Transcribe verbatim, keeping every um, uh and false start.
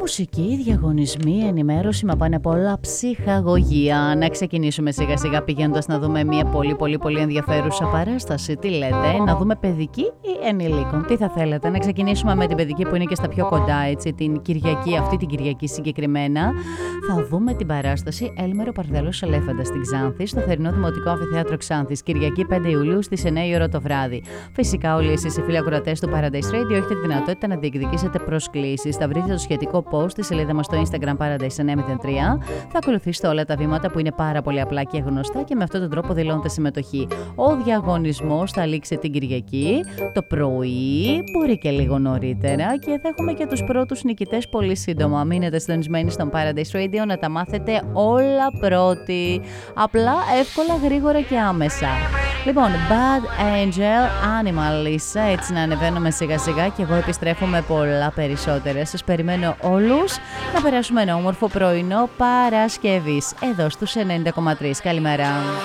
Μουσική, διαγωνισμοί, ενημέρωση, μα πάνε πολλά, ψυχαγωγία. Να ξεκινήσουμε σιγά σιγά πηγαίνοντας να δούμε μια πολύ πολύ πολύ ενδιαφέρουσα παράσταση. Τι λέτε, να δούμε παιδική ή ενηλίκων? Τι θα θέλετε, να ξεκινήσουμε με την παιδική που είναι και στα πιο κοντά, έτσι, την Κυριακή, αυτή την Κυριακή συγκεκριμένα. Θα δούμε την παράσταση Έλμερο Παρδέλος Ελέφαντας στην Ξάνθη, στο θερινό Δημοτικό Αμφιθέατρο Ξάνθης, Κυριακή πέντε Ιουλίου στις εννιά η ώρα το βράδυ. Φυσικά, όλοι εσείς οι φίλοι ακροατές του Paradise Radio έχετε τη δυνατότητα να διεκδικήσετε προσκλήσεις. Θα βρείτε το σχετικό post στη σελίδα μας στο Instagram Paradise εννιακόσια τρία. Θα ακολουθήσετε όλα τα βήματα που είναι πάρα πολύ απλά και γνωστά και με αυτόν τον τρόπο δηλώνετε συμμετοχή. Ο διαγωνισμός θα λήξει την Κυριακή το πρωί, μπορεί και λίγο νωρίτερα, και θα έχουμε και τους πρώτους νικητές πολύ σύντομα. Μείνετε συντονισμένοι στον Paradise Radio να τα μάθετε όλα πρώτοι. Απλά, εύκολα, γρήγορα και άμεσα. Λοιπόν, Bad Angel, Animal Lisa, έτσι να ανεβαίνουμε σιγά σιγά και εγώ επιστρέφω με πολλά περισσότερα. Σας περιμένω όλους να περάσουμε ένα όμορφο πρωινό Παρασκευής εδώ στους ενενήντα κόμμα τρία. Καλημέρα.